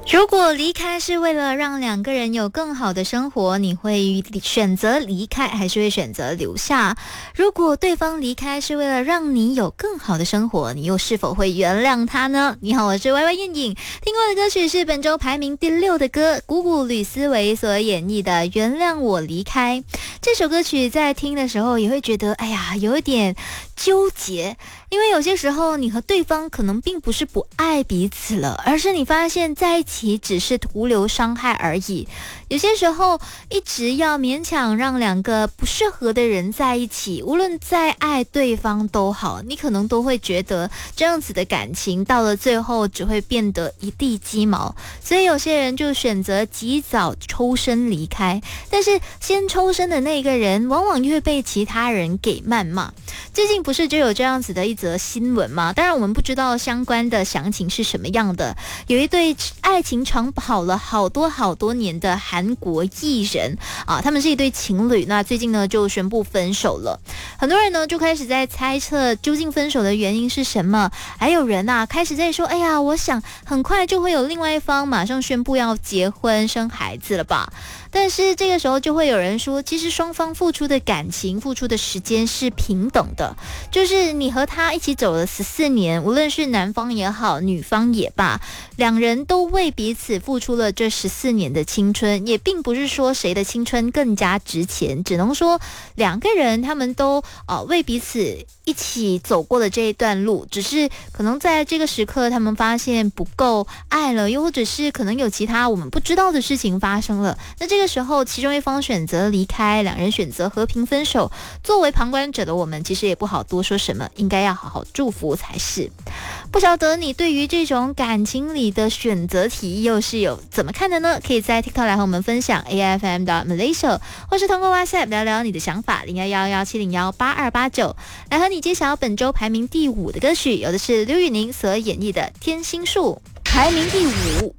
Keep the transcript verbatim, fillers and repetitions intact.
如果离开是为了让两个人有更好的生活，你会选择离开还是会选择留下？如果对方离开是为了让你有更好的生活，你又是否会原谅他呢？你好，我是歪歪燕颖，听过的歌曲是本周排名第六的歌，鼓鼓吕思维所演绎的《原谅我离开》。这首歌曲在听的时候也会觉得，哎呀，有一点纠结，因为有些时候你和对方可能并不是不爱彼此了，而是你发现在一起只是徒留伤害而已。有些时候一直要勉强让两个不适合的人在一起，无论再爱对方都好，你可能都会觉得这样子的感情到了最后只会变得一地鸡毛，所以有些人就选择及早抽身离开，但是先抽身的那个人往往又会被其他人给谩骂。最近不是就有这样子的一则新闻吗？当然我们不知道相关的详情是什么样的，有一对爱情长跑了好多好多年的韩国艺人啊，他们是一对情侣，那最近呢就宣布分手了。很多人呢就开始在猜测究竟分手的原因是什么，还有人啊开始在说，哎呀，我想很快就会有另外一方马上宣布要结婚生孩子了吧。但是这个时候就会有人说，其实双方付出的感情付出的时间是平等的，就是你和他一起走了十四年，无论是男方也好女方也罢，两人都为彼此付出了这十四年的青春，也并不是说谁的青春更加值钱，只能说两个人他们都呃为彼此一起走过了这一段路，只是可能在这个时刻他们发现不够爱了，又或者是可能有其他我们不知道的事情发生了，那这个时候其中一方选择离开，两人选择和平分手，作为旁观者的我们其实也不好多说什么，应该要好好祝福才是。不晓得你对于这种感情里的选择题又是有怎么看的呢？可以在 TikTok 来和我们分享 A F M 的 Malaysia， 或是通过 WhatsApp 聊聊你的想法零幺幺幺七零幺八二八九，来和你揭晓本周排名第五的歌曲，有的是刘宇宁所演绎的《天心树》，排名第五。